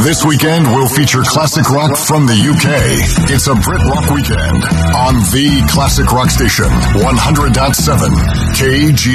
This weekend will feature classic rock from the UK. It's a Brit Rock weekend on the Classic Rock Station, 100.7 KG.